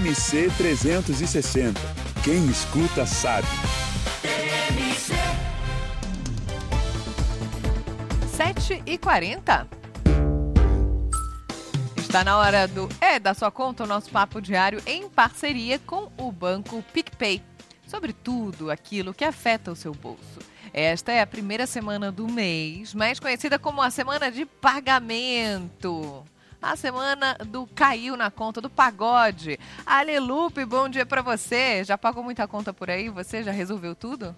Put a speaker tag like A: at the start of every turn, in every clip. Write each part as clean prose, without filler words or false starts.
A: TMC 360. Quem escuta sabe.
B: 7h40. Está na hora do da sua conta, o nosso papo diário em parceria com o Banco PicPay. Sobre tudo aquilo que afeta o seu bolso. Esta é a primeira semana do mês, mais conhecida como a semana de pagamento. A semana do caiu na conta do pagode. Alelupe, bom dia para você. Já pagou muita conta por aí? Você já resolveu tudo?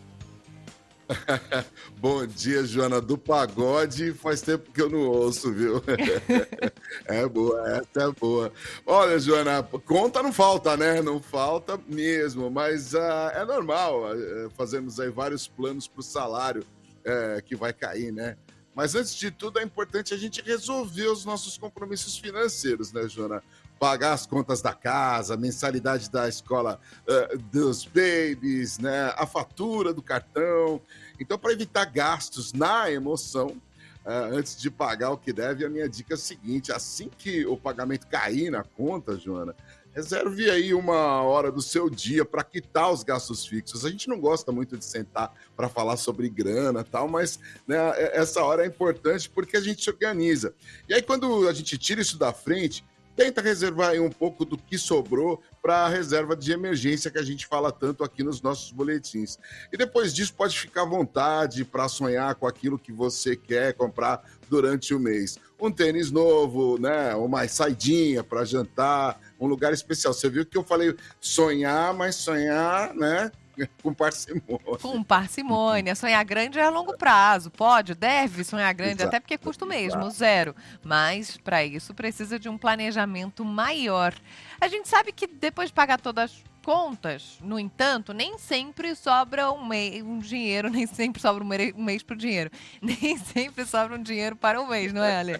C: Bom dia, Joana. Do pagode faz tempo que eu não ouço, viu? É boa, essa é boa. Olha, Joana, conta não falta, né? Não falta mesmo, mas é normal. Fazemos aí vários planos para o salário que vai cair, né? Mas antes de tudo, é importante a gente resolver os nossos compromissos financeiros, né, Joana? Pagar as contas da casa, a mensalidade da escola dos babies, né? A fatura do cartão. Então, para evitar gastos na emoção, antes de pagar o que deve, a minha dica é a seguinte: assim que o pagamento cair na conta, Joana, reserve aí uma hora do seu dia para quitar os gastos fixos. A gente não gosta muito de sentar para falar sobre grana e tal, mas né, essa hora é importante porque a gente se organiza. E aí, quando a gente tira isso da frente, tenta reservar aí um pouco do que sobrou para a reserva de emergência que a gente fala tanto aqui nos nossos boletins. E depois disso, pode ficar à vontade para sonhar com aquilo que você quer comprar durante o mês. Um tênis novo, né? Uma saidinha para jantar, um lugar especial. Você viu que eu falei sonhar, mas sonhar, né? Com parcimônia.
B: Com parcimônia. Sonhar grande é a longo prazo. Pode, deve sonhar grande,
C: Exato,
B: até porque custa o mesmo, zero. Mas, para isso, precisa de um planejamento maior. A gente sabe que depois de pagar todas as contas, no entanto, nem sempre sobra um dinheiro, nem sempre sobra um mês para o dinheiro. Nem sempre sobra um dinheiro para o mês, não é, Ale?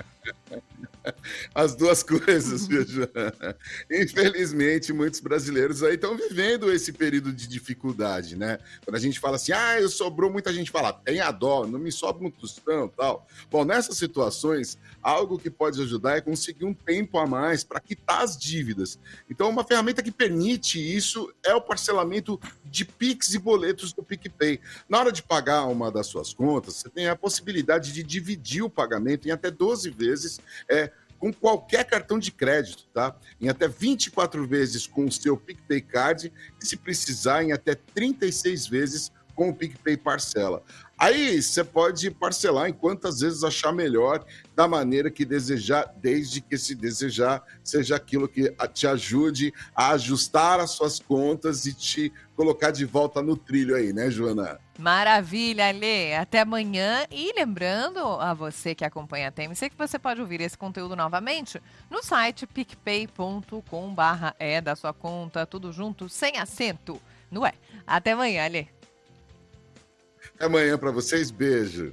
C: As duas coisas, viu, Joana? Infelizmente, muitos brasileiros aí estão vivendo esse período de dificuldade, né? Quando a gente fala assim, eu sobrou, muita gente fala, tenha dó, não me sobra um tostão e tal. Bom, nessas situações, algo que pode ajudar é conseguir um tempo a mais para quitar as dívidas. Então, uma ferramenta que permite isso é o parcelamento de Pix e boletos do PicPay. Na hora de pagar uma das suas contas, você tem a possibilidade de dividir o pagamento em até 12 vezes, com qualquer cartão de crédito, tá? Em até 24 vezes com o seu PicPay Card e, se precisar, em até 36 vezes com o PicPay Parcela. Aí você pode parcelar em quantas vezes achar melhor, da maneira que desejar, desde que esse desejar seja aquilo que te ajude a ajustar as suas contas e te colocar de volta no trilho aí, né, Joana?
B: Maravilha, Ale. Até amanhã. E lembrando a você que acompanha a TMC que você pode ouvir esse conteúdo novamente no site picpay.com/é da sua conta, tudo junto, sem acento, não é? Até amanhã, Ale.
C: Até amanhã para vocês, beijo.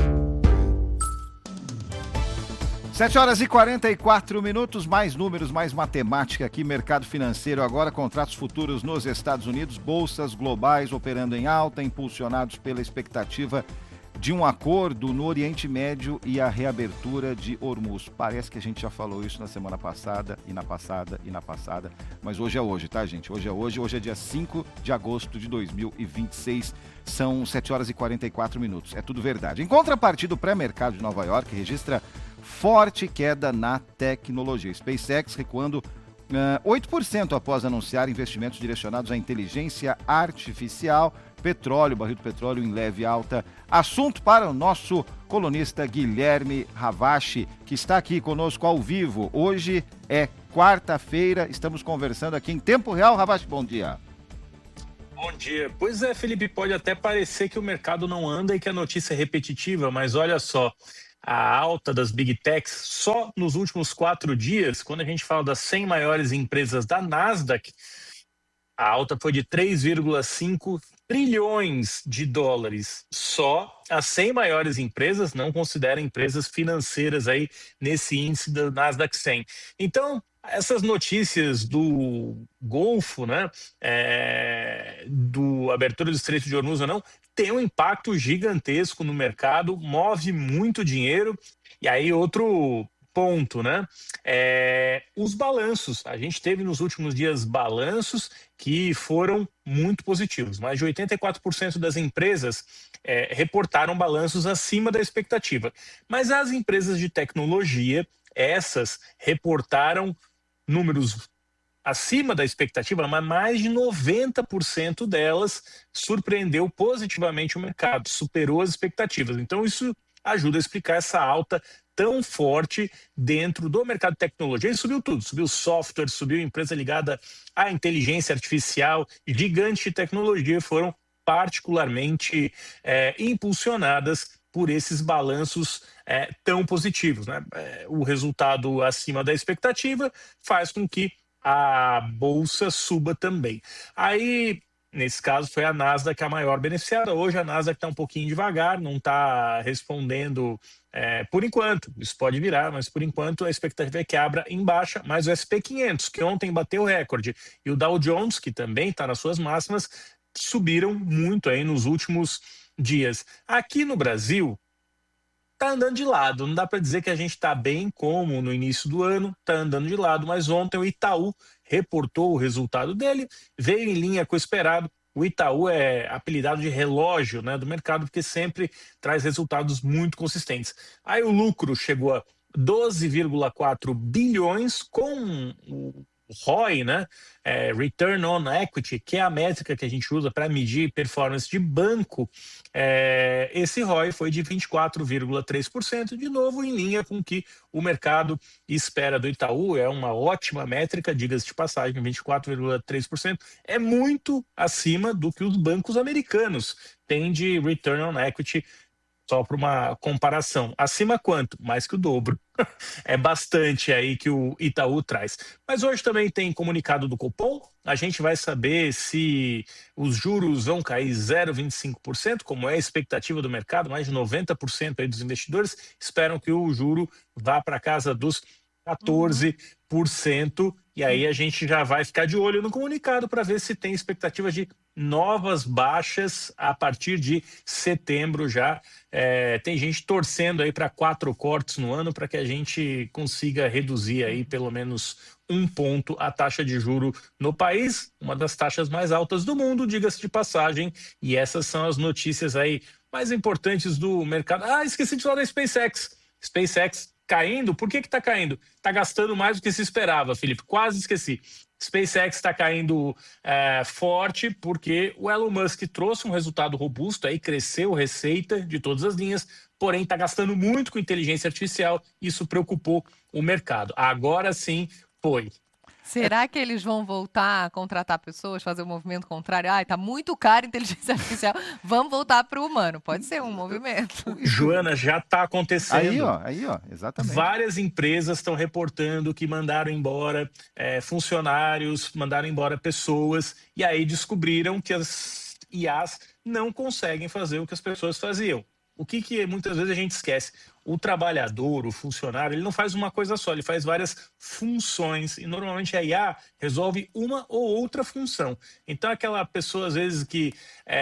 D: 7h44, mais números, mais matemática aqui, mercado financeiro agora, contratos futuros nos Estados Unidos, bolsas globais operando em alta, impulsionados pela expectativa de um acordo no Oriente Médio e a reabertura de Hormuz. Parece que a gente já falou isso na semana passada, e na passada, mas hoje é hoje, tá, gente? Hoje é dia 5 de agosto de 2026, são 7h44, é tudo verdade. Em contrapartida, o pré-mercado de Nova York registra forte queda na tecnologia. SpaceX recuando 8% após anunciar investimentos direcionados à inteligência artificial. Petróleo, barril do petróleo em leve alta. Assunto para o nosso colunista Guilherme Ravache, que está aqui conosco ao vivo. Hoje é quarta-feira, estamos conversando aqui em tempo real. Ravache, bom dia.
E: Bom dia. Pois é, Felipe, pode até parecer que o mercado não anda e que a notícia é repetitiva, mas olha só, a alta das Big Techs só nos últimos 4 dias, quando a gente fala das 100 maiores empresas da Nasdaq, a alta foi de 3,5 trilhões de dólares. Só as 100 maiores empresas, não consideram empresas financeiras aí nesse índice da Nasdaq 100. Então, essas notícias do Golfo, né, do abertura do Estreito de Hormuz ou não, tem um impacto gigantesco no mercado, move muito dinheiro. E aí outro ponto, né? Os balanços. A gente teve nos últimos dias balanços que foram muito positivos. Mais de 84% das empresas reportaram balanços acima da expectativa. Mas as empresas de tecnologia, essas reportaram números acima da expectativa, mas mais de 90% delas surpreendeu positivamente o mercado, superou as expectativas. Então isso ajuda a explicar essa alta tão forte dentro do mercado de tecnologia. E subiu tudo, subiu software, subiu empresa ligada à inteligência artificial, e gigantes de tecnologia foram particularmente impulsionadas por esses balanços tão positivos, né? O resultado acima da expectativa faz com que a bolsa suba também. Aí, nesse caso, foi a Nasdaq a maior beneficiada. Hoje a Nasdaq está um pouquinho devagar, não está respondendo por enquanto. Isso pode virar, mas por enquanto a expectativa é que abra em baixa. Mas o SP 500, que ontem bateu o recorde, e o Dow Jones, que também está nas suas máximas, subiram muito aí nos últimos dias. Aqui no Brasil, está andando de lado. Não dá para dizer que a gente está bem como no início do ano, está andando de lado. Mas ontem o Itaú reportou o resultado dele, veio em linha com o esperado. O Itaú é apelidado de relógio, né, do mercado, porque sempre traz resultados muito consistentes. Aí o lucro chegou a 12,4 bilhões com o ROI, né? Return on Equity, que é a métrica que a gente usa para medir performance de banco. Esse ROI foi de 24,3%, de novo em linha com o que o mercado espera do Itaú. É uma ótima métrica, diga-se de passagem, 24,3%. É muito acima do que os bancos americanos têm de Return on Equity. Só para uma comparação. Acima quanto? Mais que o dobro. É bastante aí que o Itaú traz. Mas hoje também tem comunicado do Copom. A gente vai saber se os juros vão cair 0,25%, como é a expectativa do mercado. Mais de 90% aí dos investidores esperam que o juro vá para casa dos 14%. E aí a gente já vai ficar de olho no comunicado para ver se tem expectativa de novas baixas a partir de setembro já. Tem gente torcendo aí para 4 cortes no ano para que a gente consiga reduzir aí pelo menos 1 ponto a taxa de juro no país, uma das taxas mais altas do mundo, diga-se de passagem. E essas são as notícias aí mais importantes do mercado. Esqueci de falar da SpaceX. SpaceX caindo. Por que está caindo? Está gastando mais do que se esperava, Felipe. Quase esqueci. SpaceX está caindo forte porque o Elon Musk trouxe um resultado robusto, aí cresceu receita de todas as linhas, porém está gastando muito com inteligência artificial. Isso preocupou o mercado. Agora sim foi.
B: Será que eles vão voltar a contratar pessoas, fazer o movimento contrário? Está muito caro a inteligência artificial, vamos voltar para o humano. Pode ser um movimento.
E: Joana, já está acontecendo.
D: Aí, ó, exatamente.
E: Várias empresas estão reportando que mandaram embora funcionários, mandaram embora pessoas, e aí descobriram que as IAs não conseguem fazer o que as pessoas faziam. O que muitas vezes a gente esquece? O trabalhador, o funcionário, ele não faz uma coisa só, ele faz várias funções. E normalmente a IA resolve uma ou outra função. Então aquela pessoa, às vezes, que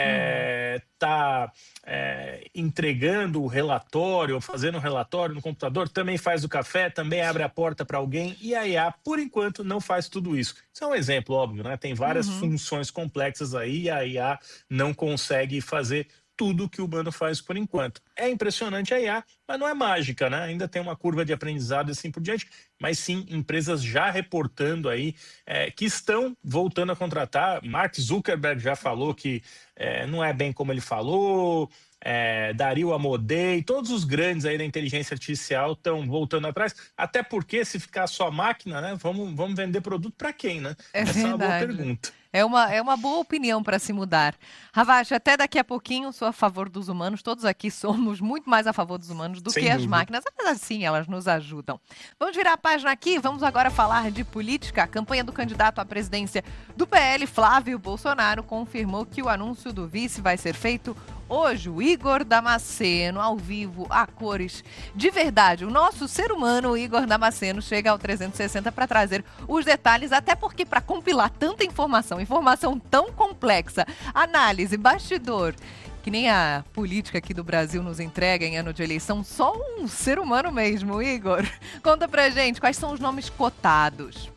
E: está entregando o relatório, ou fazendo um relatório no computador, também faz o café, também abre a porta para alguém. E a IA, por enquanto, não faz tudo isso. Isso é um exemplo, óbvio, né? Tem várias funções complexas aí e a IA não consegue fazer tudo que o humano faz por enquanto. É impressionante a IA, mas não é mágica, né? Ainda tem uma curva de aprendizado e assim por diante, mas sim empresas já reportando aí que estão voltando a contratar. Mark Zuckerberg já falou que não é bem como ele falou, Dario Amodei, todos os grandes aí da inteligência artificial estão voltando atrás, até porque se ficar só máquina, né? Vamos vender produto para quem, né? Essa é uma boa pergunta.
B: É uma boa opinião para se mudar. Ravache, até daqui a pouquinho sou a favor dos humanos. Todos aqui somos muito mais a favor dos humanos do que as máquinas. Mas assim, elas nos ajudam. Vamos virar a página aqui. Vamos agora falar de política. A campanha do candidato à presidência do PL, Flávio Bolsonaro, confirmou que o anúncio do vice vai ser feito hoje. O Igor Damasceno, ao vivo, a cores de verdade. O nosso ser humano, o Igor Damasceno, chega ao 360 para trazer os detalhes, até porque para compilar tanta informação tão complexa, análise, bastidor Que nem a política aqui do Brasil nos entrega em ano de eleição, só um ser humano mesmo, Igor. Conta pra gente, quais são os nomes cotados?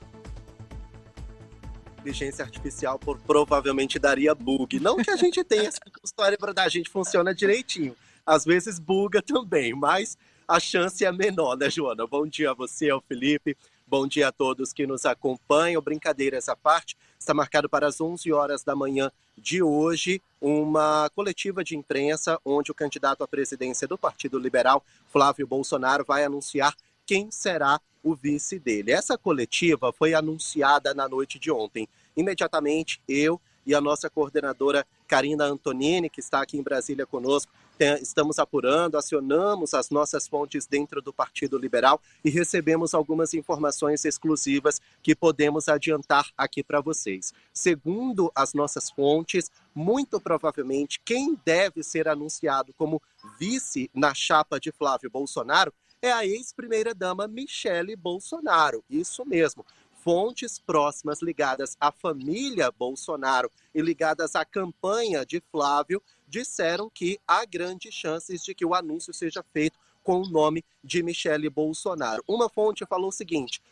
F: Inteligência artificial provavelmente daria bug. Não que a gente tenha essa história da gente funciona direitinho. Às vezes buga também, mas a chance é menor, né, Joana? Bom dia a você, ao Felipe. Bom dia a todos que nos acompanham. Brincadeiras à parte, está marcado para as 11 horas da manhã de hoje uma coletiva de imprensa onde o candidato à presidência do Partido Liberal, Flávio Bolsonaro, vai anunciar quem será o vice dele. Essa coletiva foi anunciada na noite de ontem. Imediatamente, eu e a nossa coordenadora Karina Antonini, que está aqui em Brasília conosco, estamos apurando, acionamos as nossas fontes dentro do Partido Liberal e recebemos algumas informações exclusivas que podemos adiantar aqui para vocês. Segundo as nossas fontes, muito provavelmente quem deve ser anunciado como vice na chapa de Flávio Bolsonaro é a ex-primeira-dama Michele Bolsonaro. Isso mesmo. Fontes próximas ligadas à família Bolsonaro e ligadas à campanha de Flávio disseram que há grandes chances de que o anúncio seja feito com o nome de Michele Bolsonaro. Uma fonte falou o seguinte: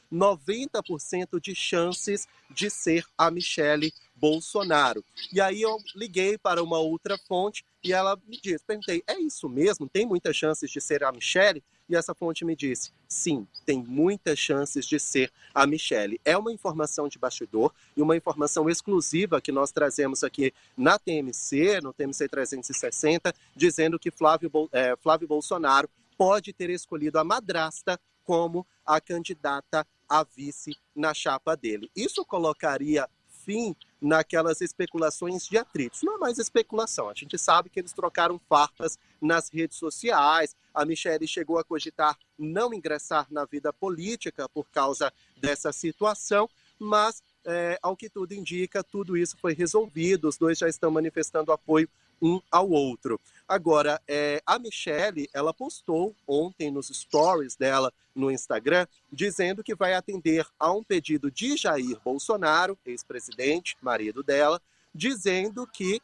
F: 90% de chances de ser a Michele Bolsonaro. E aí eu liguei para uma outra fonte e ela me disse, perguntei, é isso mesmo? Tem muitas chances de ser a Michele? E essa fonte me disse, sim, tem muitas chances de ser a Michele. É uma informação de bastidor e uma informação exclusiva que nós trazemos aqui na TMC, no TMC 360, dizendo que Flávio Bolsonaro pode ter escolhido a madrasta como a candidata a vice na chapa dele. Isso colocaria fim naquelas especulações de atritos. Não é mais especulação, a gente sabe que eles trocaram farpas nas redes sociais, a Michele chegou a cogitar não ingressar na vida política por causa dessa situação, mas, ao que tudo indica, tudo isso foi resolvido, os dois já estão manifestando apoio um ao outro. Agora, a Michele, ela postou ontem nos stories dela no Instagram, dizendo que vai atender a um pedido de Jair Bolsonaro, ex-presidente, marido dela, dizendo que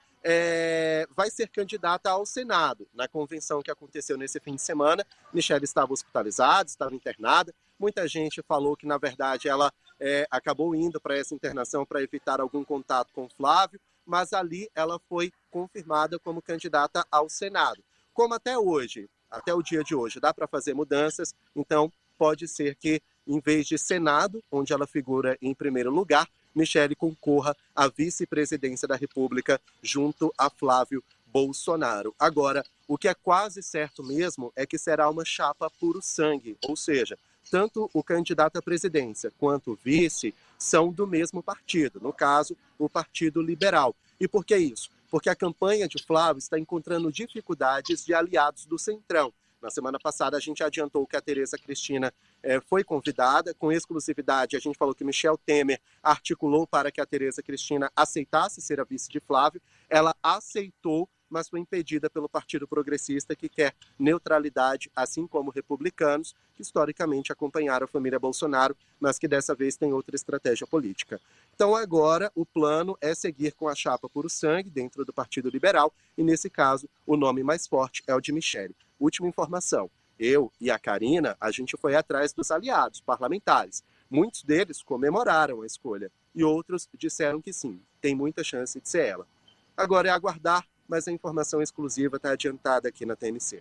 F: vai ser candidata ao Senado. Na convenção que aconteceu nesse fim de semana, Michele estava hospitalizada, estava internada. Muita gente falou que, na verdade, ela acabou indo para essa internação para evitar algum contato com Flávio, mas ali ela foi confirmada como candidata ao Senado. Como até hoje, até o dia de hoje, dá para fazer mudanças, então pode ser que, em vez de Senado, onde ela figura em primeiro lugar, Michele concorra à vice-presidência da República junto a Flávio Bolsonaro. Agora, o que é quase certo mesmo é que será uma chapa puro sangue, ou seja, tanto o candidato à presidência quanto o vice são do mesmo partido, no caso, o Partido Liberal. E por que isso? Porque a campanha de Flávio está encontrando dificuldades de aliados do Centrão. Na semana passada, a gente adiantou que a Tereza Cristina foi convidada, com exclusividade. A gente falou que Michel Temer articulou para que a Tereza Cristina aceitasse ser a vice de Flávio. Ela aceitou, mas foi impedida pelo Partido Progressista, que quer neutralidade, assim como republicanos, que historicamente acompanharam a família Bolsonaro, mas que dessa vez tem outra estratégia política. Então agora o plano é seguir com a chapa puro sangue dentro do Partido Liberal, e nesse caso o nome mais forte é o de Michele. Última informação, eu e a Karina, a gente foi atrás dos aliados parlamentares. Muitos deles comemoraram a escolha e outros disseram que sim, tem muita chance de ser ela. Agora é aguardar, mas a informação exclusiva está adiantada aqui na TMC.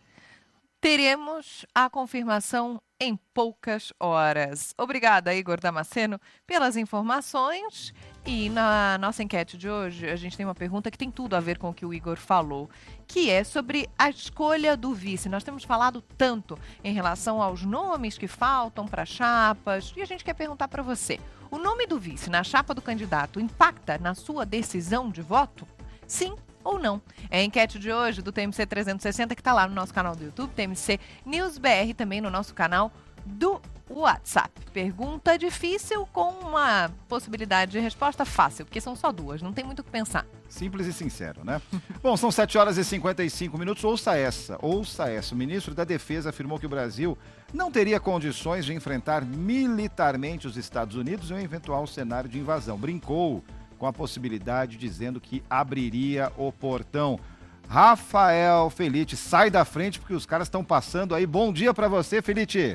B: Teremos a confirmação em poucas horas. Obrigada, Igor Damasceno, pelas informações. E na nossa enquete de hoje, a gente tem uma pergunta que tem tudo a ver com o que o Igor falou, que é sobre a escolha do vice. Nós temos falado tanto em relação aos nomes que faltam para chapas, e a gente quer perguntar para você, o nome do vice na chapa do candidato impacta na sua decisão de voto? Sim ou não? É a enquete de hoje do TMC 360 que está lá no nosso canal do YouTube, TMC News BR, também no nosso canal do WhatsApp. Pergunta difícil com uma possibilidade de resposta fácil, porque são só duas, não tem muito o que pensar.
D: Simples e sincero, né? Bom, são 7 horas e 55 minutos. Ouça essa. O ministro da Defesa afirmou que o Brasil não teria condições de enfrentar militarmente os Estados Unidos em um eventual cenário de invasão. Brincou com a possibilidade, dizendo que abriria o portão. Rafael Felite. Sai da frente porque os caras estão passando aí. Bom dia para você, Felite.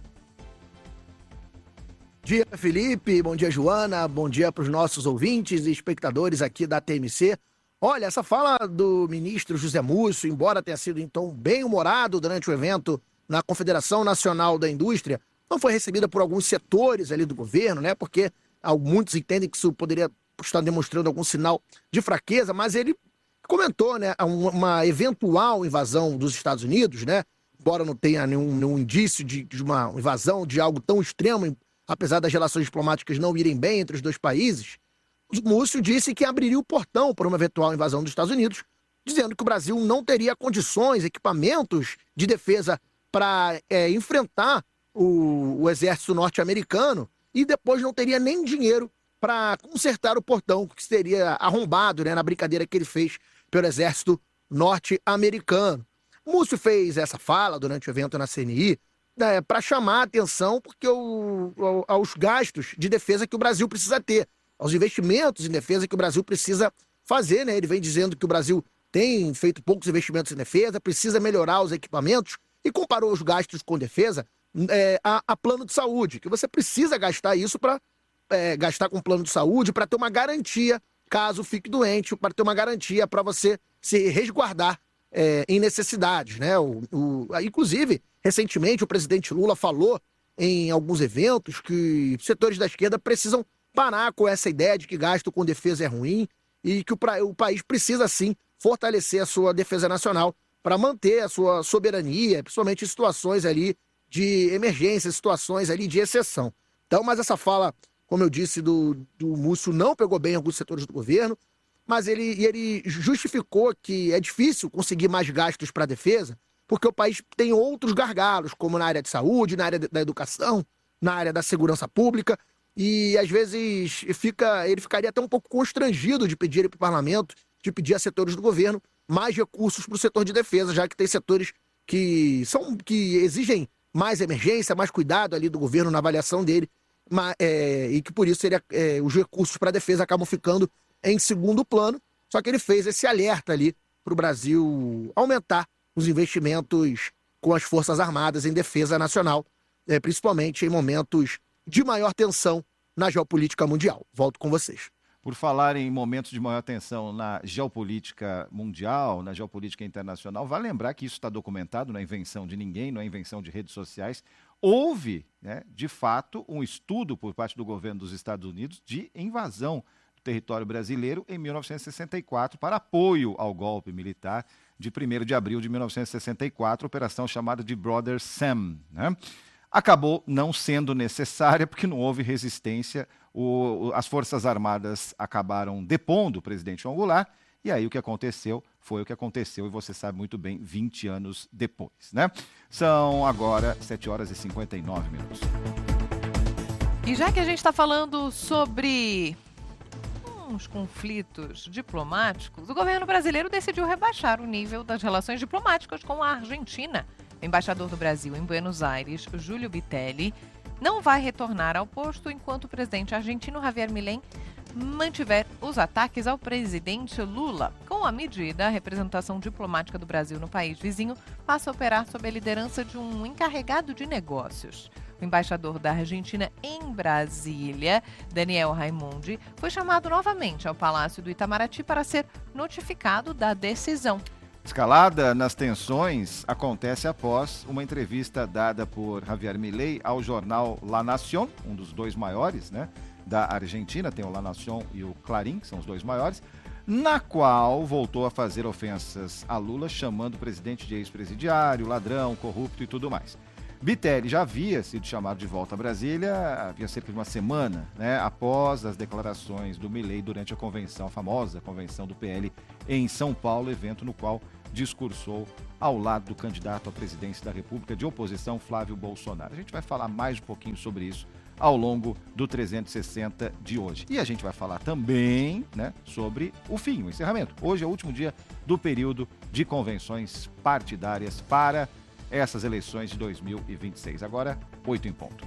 G: Bom dia, Felipe. Bom dia, Joana. Bom dia para os nossos ouvintes e espectadores aqui da TMC. Olha, essa fala do ministro José Múcio, embora tenha sido em tom bem humorado durante o evento na Confederação Nacional da Indústria, não foi recebida por alguns setores ali do governo, né? Porque muitos entendem que isso poderia estar demonstrando algum sinal de fraqueza, mas ele comentou, né, uma eventual invasão dos Estados Unidos, né? Embora não tenha nenhum indício de uma invasão de algo tão extremo, apesar das relações diplomáticas não irem bem entre os dois países, o Múcio disse que abriria o portão para uma eventual invasão dos Estados Unidos, dizendo que o Brasil não teria condições, equipamentos de defesa para enfrentar o exército norte-americano e depois não teria nem dinheiro para consertar o portão que seria arrombado, né, na brincadeira que ele fez pelo exército norte-americano. Múcio fez essa fala durante o evento na CNI para chamar a atenção porque aos gastos de defesa que o Brasil precisa ter, aos investimentos em defesa que o Brasil precisa fazer, né? Ele vem dizendo que o Brasil tem feito poucos investimentos em defesa, precisa melhorar os equipamentos e comparou os gastos com defesa a plano de saúde, que você precisa gastar isso para gastar com plano de saúde para ter uma garantia caso fique doente, para ter uma garantia para você se resguardar em necessidades, né? Inclusive, recentemente, o presidente Lula falou em alguns eventos que setores da esquerda precisam parar com essa ideia de que gasto com defesa é ruim e que o país precisa, sim, fortalecer a sua defesa nacional para manter a sua soberania, principalmente em situações ali de emergência, situações ali de exceção. Então, mas essa fala, como eu disse, do Múcio não pegou bem em alguns setores do governo, mas ele justificou que é difícil conseguir mais gastos para a defesa, porque o país tem outros gargalos, como na área de saúde, na área da educação, na área da segurança pública, e às vezes ele ficaria até um pouco constrangido de pedir para o parlamento, de pedir a setores do governo mais recursos para o setor de defesa, já que tem setores que exigem mais emergência, mais cuidado ali do governo na avaliação dele, e que por isso os recursos para a defesa acabam ficando em segundo plano. Só que ele fez esse alerta ali para o Brasil aumentar os investimentos com as Forças Armadas em defesa nacional, principalmente em momentos de maior tensão na geopolítica mundial. Volto com vocês.
D: Por falar em momentos de maior tensão na geopolítica mundial, na geopolítica internacional, vale lembrar que isso está documentado, não é invenção de ninguém, não é invenção de redes sociais. Houve, né, de fato, um estudo por parte do governo dos Estados Unidos de invasão do território brasileiro em 1964 para apoio ao golpe militar de 1º de abril de 1964, operação chamada de Brother Sam, né? Acabou não sendo necessária porque não houve resistência, as Forças Armadas acabaram depondo o presidente João Goulart, e aí o que aconteceu foi o que aconteceu, e você sabe muito bem, 20 anos depois, né? São agora 7h59.
B: E já que a gente está falando sobre uns conflitos diplomáticos, o governo brasileiro decidiu rebaixar o nível das relações diplomáticas com a Argentina. O embaixador do Brasil em Buenos Aires, Júlio Bitelli, não vai retornar ao posto enquanto o presidente argentino Javier Milei mantiver os ataques ao presidente Lula. Com a medida, a representação diplomática do Brasil no país vizinho passa a operar sob a liderança de um encarregado de negócios. O embaixador da Argentina em Brasília, Daniel Raimondi, foi chamado novamente ao Palácio do Itamaraty para ser notificado da decisão.
D: Escalada nas tensões acontece após uma entrevista dada por Javier Milei ao jornal La Nación, um dos dois maiores, né, da Argentina, tem o La Nación e o Clarín, que são os dois maiores, na qual voltou a fazer ofensas a Lula, chamando o presidente de ex-presidiário, ladrão, corrupto e tudo mais. Bitelli já havia sido chamado de volta a Brasília havia cerca de uma semana, né, após as declarações do Milei durante a famosa convenção do PL em São Paulo, evento no qual discursou ao lado do candidato à presidência da República de oposição, Flávio Bolsonaro. A gente vai falar mais um pouquinho sobre isso ao longo do 360 de hoje. E a gente vai falar também, né, sobre o fim, o encerramento. Hoje é o último dia do período de convenções partidárias para essas eleições de 2026. Agora, 8 em ponto.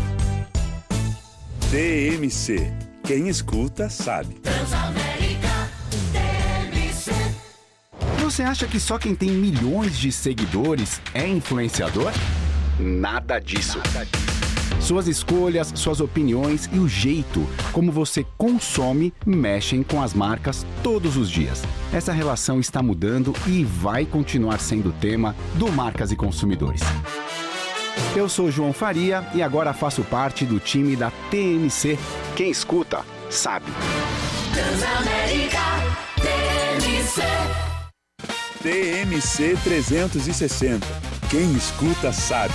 A: TMC. Quem escuta, sabe.
H: Você acha que só quem tem milhões de seguidores é influenciador? Nada disso. Suas escolhas, suas opiniões e o jeito como você consome mexem com as marcas todos os dias. Essa relação está mudando e vai continuar sendo tema do Marcas e Consumidores. Eu sou João Faria e agora faço parte do time da TMC. Quem escuta, sabe.
A: Transamérica TMC. TMC 360. Quem escuta, sabe.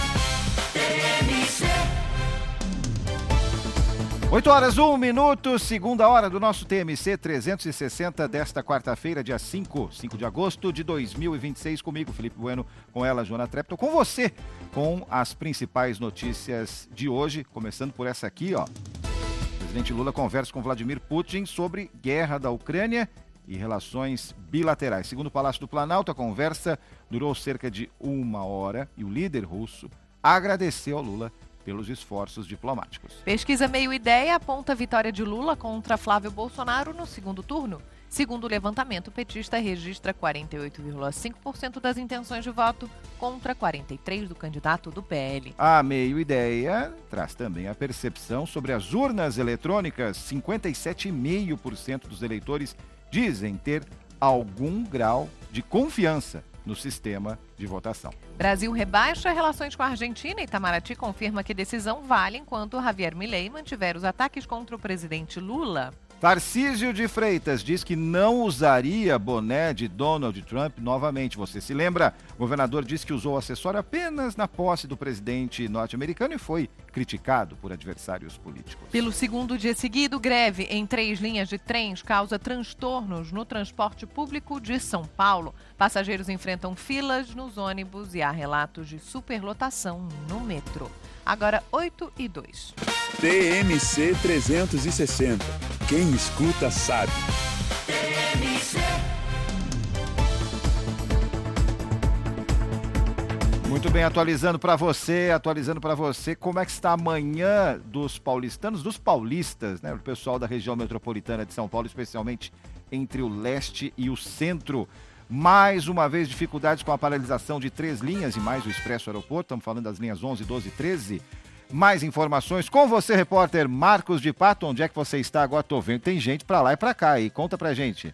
D: 8 horas, 1 minuto, segunda hora do nosso TMC 360 desta quarta-feira, dia 5 de agosto de 2026. Comigo, Felipe Bueno, com ela, Joana Trepton, com você, com as principais notícias de hoje, começando por essa aqui, ó. O presidente Lula conversa com Vladimir Putin sobre guerra da Ucrânia e relações bilaterais. Segundo o Palácio do Planalto, a conversa durou cerca de 1 hora e o líder russo agradeceu ao Lula pelos esforços diplomáticos.
B: Pesquisa Meio Ideia aponta a vitória de Lula contra Flávio Bolsonaro no segundo turno. Segundo o levantamento, o petista registra 48,5% das intenções de voto contra 43% do candidato do PL.
D: A Meio Ideia traz também a percepção sobre as urnas eletrônicas. 57,5% dos eleitores dizem ter algum grau de confiança no sistema de votação.
B: Brasil rebaixa relações com a Argentina e Itamaraty confirma que decisão vale enquanto Javier Milei mantiver os ataques contra o presidente Lula.
D: Tarcísio de Freitas diz que não usaria boné de Donald Trump novamente. Você se lembra? O governador disse que usou o acessório apenas na posse do presidente norte-americano e foi criticado por adversários políticos.
B: Pelo segundo dia seguido, greve em 3 linhas de trens causa transtornos no transporte público de São Paulo. Passageiros enfrentam filas nos ônibus e há relatos de superlotação no metrô. Agora 8h02.
A: TMC 360. Quem escuta, sabe.
D: Muito bem, atualizando para você como é que está a manhã dos paulistanos, dos paulistas, né? O pessoal da região metropolitana de São Paulo, especialmente entre o leste e o centro. Mais uma vez, dificuldades com a paralisação de 3 linhas e mais o Expresso Aeroporto. Estamos falando das linhas 11, 12 e 13. Mais informações com você, repórter Marcos de Pato. Onde é que você está agora? Tô vendo, tem gente para lá e para cá. E conta pra gente.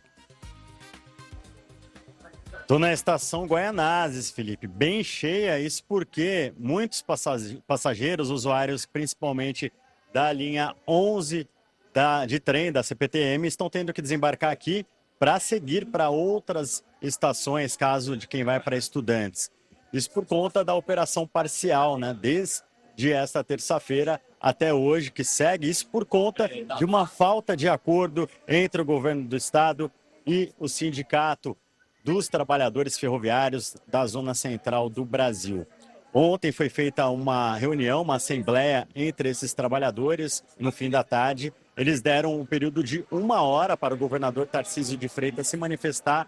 I: Tô na estação Guaianazes, Felipe, bem cheia. Isso porque muitos passageiros, usuários, principalmente da linha 11 de trem da CPTM, estão tendo que desembarcar aqui para seguir para outras estações, caso de quem vai para estudantes. Isso por conta da operação parcial, né? Desde esta terça-feira até hoje, que segue. Isso por conta de uma falta de acordo entre o governo do estado e o sindicato dos trabalhadores ferroviários da zona central do Brasil. Ontem foi feita uma reunião, uma assembleia entre esses trabalhadores no fim da tarde. Eles deram um período de 1 hora para o governador Tarcísio de Freitas se manifestar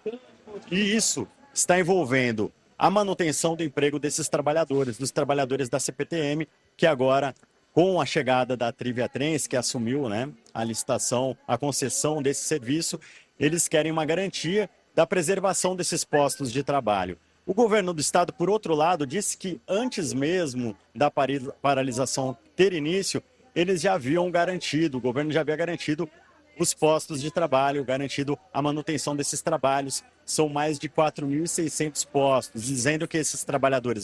I: e isso está envolvendo a manutenção do emprego desses trabalhadores, dos trabalhadores da CPTM, que agora, com a chegada da Trivia Trens, que assumiu, né, a licitação, a concessão desse serviço, eles querem uma garantia da preservação desses postos de trabalho. O governo do estado, por outro lado, disse que antes mesmo da paralisação ter início, eles já haviam garantido, o governo já havia garantido os postos de trabalho, garantido a manutenção desses trabalhos. São mais de 4.600 postos, dizendo que esses trabalhadores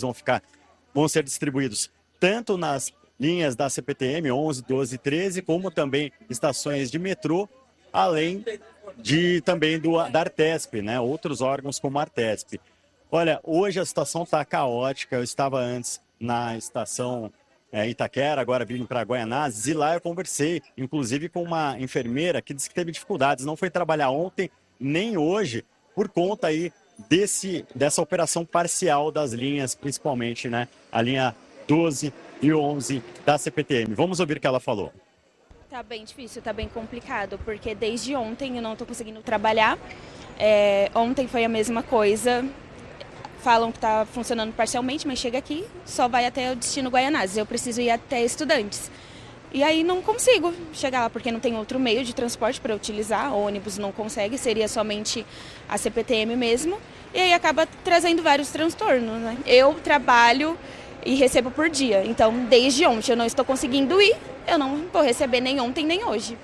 I: vão ser distribuídos tanto nas linhas da CPTM 11, 12 e 13, como também estações de metrô, além também da Artesp, né? Outros órgãos como a Artesp. Olha, hoje a situação está caótica. Eu estava antes na estação Itaquera, agora vindo para Guaianazes, e lá eu conversei, inclusive, com uma enfermeira que disse que teve dificuldades, não foi trabalhar ontem nem hoje, por conta aí dessa operação parcial das linhas, principalmente, né, a linha 12 e 11 da CPTM. Vamos ouvir o que ela falou.
J: Tá bem difícil, tá bem complicado, porque desde ontem eu não tô conseguindo trabalhar. Ontem foi a mesma coisa. Falam que está funcionando parcialmente, mas chega aqui, só vai até o destino Guaianazes. Eu preciso ir até Estudantes. E aí não consigo chegar lá, porque não tem outro meio de transporte para utilizar, o ônibus não consegue, seria somente a CPTM mesmo, e aí acaba trazendo vários transtornos, né? Eu trabalho e recebo por dia, então desde ontem eu não estou conseguindo ir, eu não vou receber nem ontem nem hoje.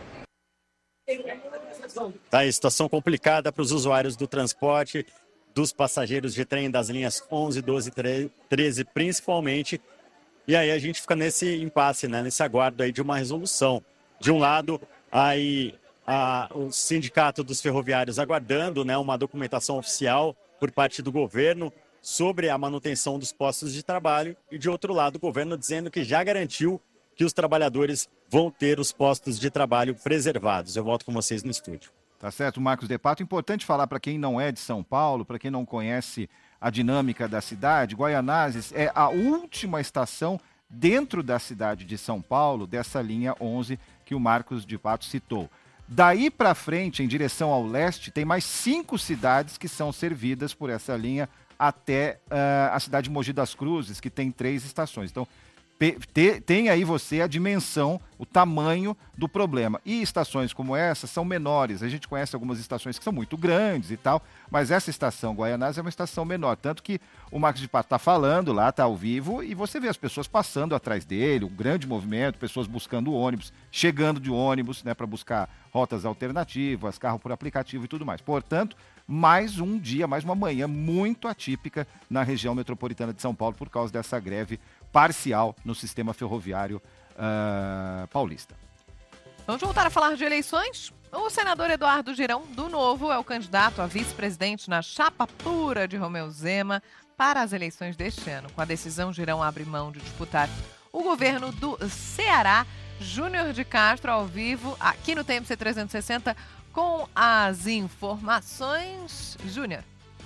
I: Tá aí, situação complicada para os usuários do transporte, dos passageiros de trem das linhas 11, 12 e 13 principalmente. E aí a gente fica nesse impasse, né? Nesse aguardo aí de uma resolução. De um lado, aí o sindicato dos ferroviários aguardando, né, uma documentação oficial por parte do governo sobre a manutenção dos postos de trabalho. E de outro lado, o governo dizendo que já garantiu que os trabalhadores vão ter os postos de trabalho preservados. Eu volto com vocês no estúdio.
D: Tá certo, Marcos De Pato. Importante falar para quem não é de São Paulo, para quem não conhece a dinâmica da cidade, Guaianazes é a última estação dentro da cidade de São Paulo, dessa linha 11 que o Marcos De Pato citou. Daí para frente, em direção ao leste, tem mais 5 cidades que são servidas por essa linha até a cidade de Mogi das Cruzes, que tem 3 estações. Então, tem aí você a dimensão, o tamanho do problema. E estações como essa são menores. A gente conhece algumas estações que são muito grandes e tal, mas essa estação Guaianazes é uma estação menor. Tanto que o Marcos De Pato está falando lá, está ao vivo, e você vê as pessoas passando atrás dele, um grande movimento, pessoas buscando ônibus, chegando de ônibus, né, para buscar rotas alternativas, carro por aplicativo e tudo mais. Portanto, mais um dia, mais uma manhã muito atípica na região metropolitana de São Paulo por causa dessa greve parcial no sistema ferroviário paulista.
B: Vamos voltar a falar de eleições? O senador Eduardo Girão, do Novo, é o candidato a vice-presidente na chapa pura de Romeu Zema para as eleições deste ano. Com a decisão, Girão abre mão de disputar o governo do Ceará. Júnior de Castro, ao vivo, aqui no TMC 360, com as informações. Júnior.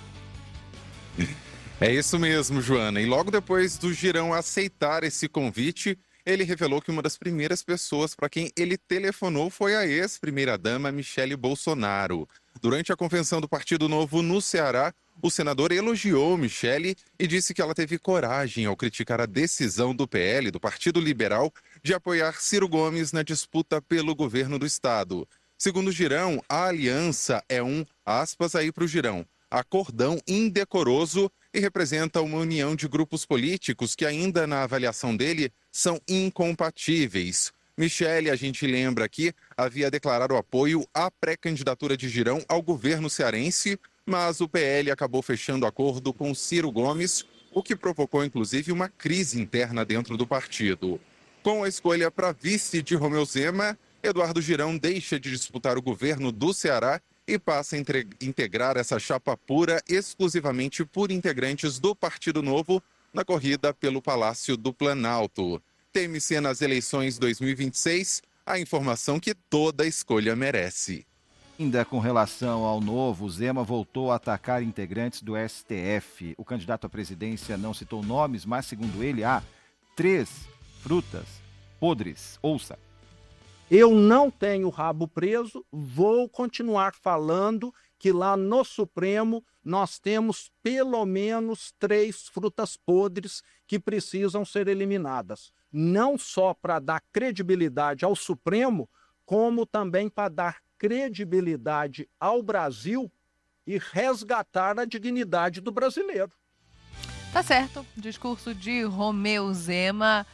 K: É isso mesmo, Joana. E logo depois do Girão aceitar esse convite, ele revelou que uma das primeiras pessoas para quem ele telefonou foi a ex-primeira-dama Michele Bolsonaro. Durante a convenção do Partido Novo no Ceará, o senador elogiou Michele e disse que ela teve coragem ao criticar a decisão do PL, do Partido Liberal, de apoiar Ciro Gomes na disputa pelo governo do estado. Segundo Girão, a aliança é aspas aí para o Girão, acordão indecoroso e representa uma união de grupos políticos que ainda na avaliação dele são incompatíveis. Michele, a gente lembra aqui, havia declarado apoio à pré-candidatura de Girão ao governo cearense, mas o PL acabou fechando acordo com Ciro Gomes, o que provocou inclusive uma crise interna dentro do partido. Com a escolha para vice de Romeu Zema, Eduardo Girão deixa de disputar o governo do Ceará e passa a integrar essa chapa pura exclusivamente por integrantes do Partido Novo na corrida pelo Palácio do Planalto. TMC nas eleições 2026, a informação que toda escolha merece.
D: Ainda com relação ao Novo, Zema voltou a atacar integrantes do STF. O candidato à presidência não citou nomes, mas, segundo ele, há 3 frutas podres. Ouça.
L: Eu não tenho rabo preso, vou continuar falando que lá no Supremo nós temos pelo menos 3 frutas podres que precisam ser eliminadas. Não só para dar credibilidade ao Supremo, como também para dar credibilidade ao Brasil e resgatar a dignidade do brasileiro.
B: Tá certo. Discurso de Romeu Zema,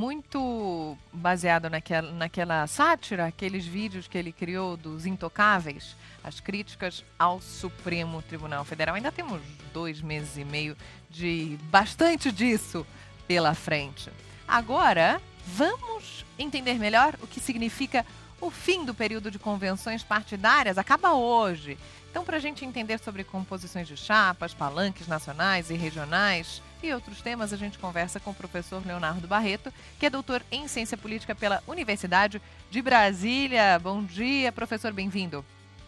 B: muito baseado naquela sátira, aqueles vídeos que ele criou dos intocáveis, as críticas ao Supremo Tribunal Federal. Ainda temos 2 meses e meio de bastante disso pela frente. Agora, vamos entender melhor o que significa o fim do período de convenções partidárias. Acaba hoje. Então, para a gente entender sobre composições de chapas, palanques nacionais e regionais e outros temas, a gente conversa com o professor Leonardo Barreto, que é doutor em Ciência Política pela Universidade de Brasília. Bom dia, professor, bem-vindo.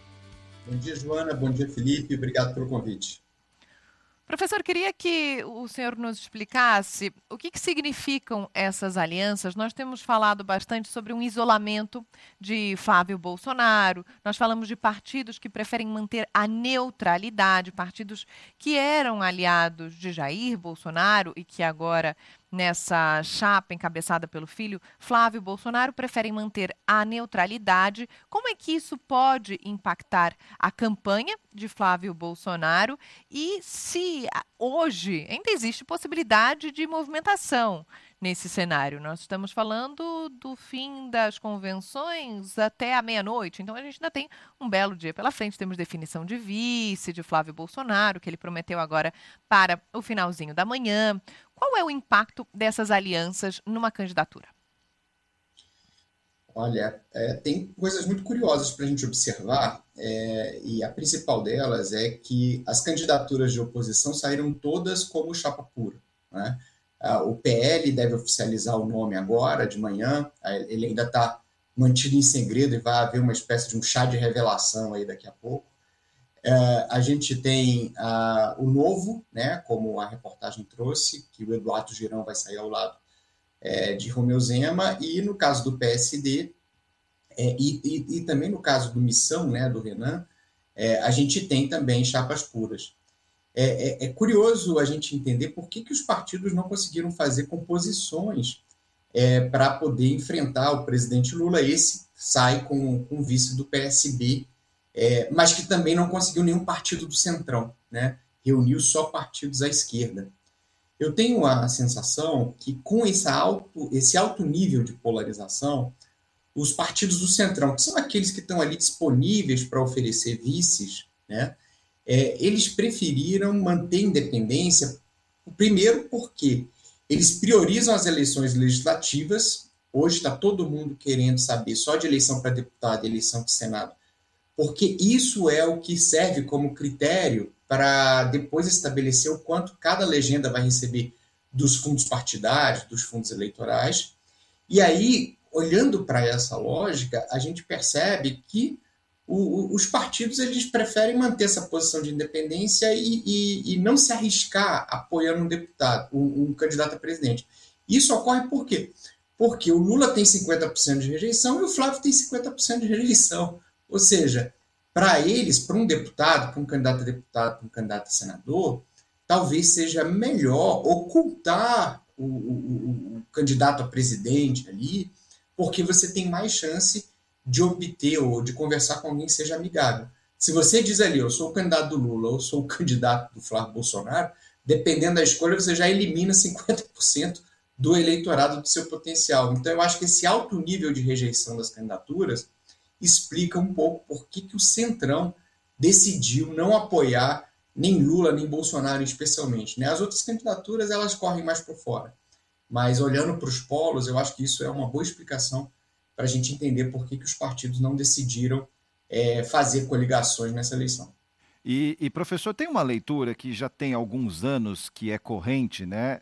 M: Bom dia, Joana. Bom dia, Felipe. Obrigado pelo convite.
B: Professor, queria que o senhor nos explicasse o que significam essas alianças. Nós temos falado bastante sobre um isolamento de Flávio Bolsonaro, nós falamos de partidos que preferem manter a neutralidade, partidos que eram aliados de Jair Bolsonaro e que agora nessa chapa encabeçada pelo filho, Flávio Bolsonaro, preferem manter a neutralidade. Como é que isso pode impactar a campanha de Flávio Bolsonaro e se hoje ainda existe possibilidade de movimentação nesse cenário? Nós estamos falando do fim das convenções até a meia-noite, então a gente ainda tem um belo dia pela frente. Temos definição de vice de Flávio Bolsonaro, que ele prometeu agora para o finalzinho da manhã. Qual é o impacto dessas alianças numa candidatura?
M: Olha, tem coisas muito curiosas para a gente observar, e a principal delas é que as candidaturas de oposição saíram todas como chapa pura, né? O PL deve oficializar o nome agora, de manhã, ele ainda está mantido em segredo e vai haver uma espécie de um chá de revelação aí daqui a pouco. A gente tem o Novo, né, como a reportagem trouxe, que o Eduardo Girão vai sair ao lado de Romeu Zema, e no caso do PSD, e também no caso do Missão, né, do Renan, a gente tem também chapas puras. É curioso a gente entender por que os partidos não conseguiram fazer composições para poder enfrentar o presidente Lula. Esse sai com o vice do PSB, mas que também não conseguiu nenhum partido do Centrão, né? Reuniu só partidos à esquerda. Eu tenho a sensação que com esse alto nível de polarização, os partidos do Centrão, que são aqueles que estão ali disponíveis para oferecer vices, né? Eles preferiram manter independência, primeiro porque eles priorizam as eleições legislativas. Hoje está todo mundo querendo saber só de eleição para deputado e eleição de Senado, porque isso é o que serve como critério para depois estabelecer o quanto cada legenda vai receber dos fundos partidários, dos fundos eleitorais. E aí, olhando para essa lógica, a gente percebe que os partidos eles preferem manter essa posição de independência e não se arriscar apoiando um deputado, um candidato a presidente. Isso ocorre por quê? Porque o Lula tem 50% de rejeição e o Flávio tem 50% de rejeição. Ou seja, para eles, para um deputado, para um candidato a deputado, para um candidato a senador, talvez seja melhor ocultar o candidato a presidente ali, porque você tem mais chance de obter ou de conversar com alguém que seja amigável. Se você diz ali, eu sou o candidato do Lula, ou sou o candidato do Flávio Bolsonaro, dependendo da escolha, você já elimina 50% do eleitorado do seu potencial. Então, eu acho que esse alto nível de rejeição das candidaturas explica um pouco por que o Centrão decidiu não apoiar nem Lula, nem Bolsonaro especialmente, né? As outras candidaturas, elas correm mais por fora. Mas, olhando para os polos, eu acho que isso é uma boa explicação para a gente entender por que os partidos não decidiram fazer coligações nessa eleição.
D: E, professor, tem uma leitura que já tem alguns anos que é corrente, né,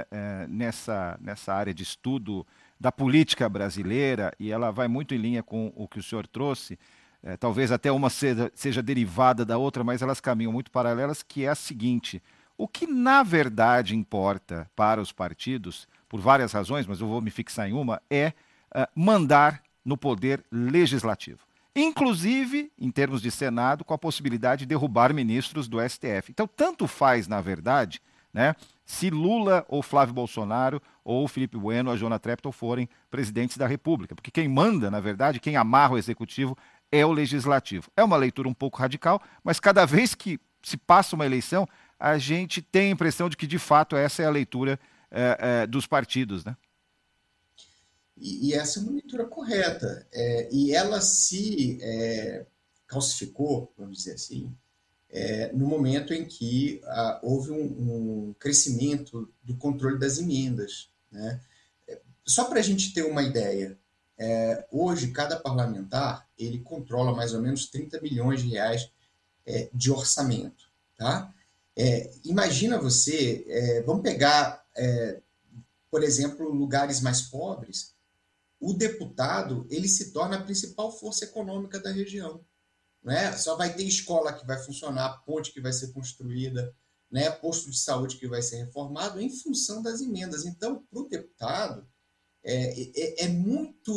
D: nessa área de estudo da política brasileira, e ela vai muito em linha com o que o senhor trouxe, talvez até uma seja derivada da outra, mas elas caminham muito paralelas, que é a seguinte: o que na verdade importa para os partidos, por várias razões, mas eu vou me fixar em uma, mandar no poder legislativo. Inclusive, em termos de Senado, com a possibilidade de derrubar ministros do STF. Então, tanto faz, na verdade, né, se Lula ou Flávio Bolsonaro ou Felipe Bueno ou a Joana Treptow forem presidentes da República. Porque quem manda, na verdade, quem amarra o executivo é o legislativo. É uma leitura um pouco radical, mas cada vez que se passa uma eleição, a gente tem a impressão de que, de fato, essa é a leitura dos partidos, né?
M: E essa é uma leitura correta. E ela se calcificou, vamos dizer assim, no momento em que houve um crescimento do controle das emendas, né? Só para a gente ter uma ideia, hoje cada parlamentar ele controla mais ou menos 30 milhões de reais de orçamento. Tá? Imagina você, vamos pegar, por exemplo, lugares mais pobres. O deputado ele se torna a principal força econômica da região. Né? Só vai ter escola que vai funcionar, ponte que vai ser construída, né? Posto de saúde que vai ser reformado em função das emendas. Então, para o deputado, é muito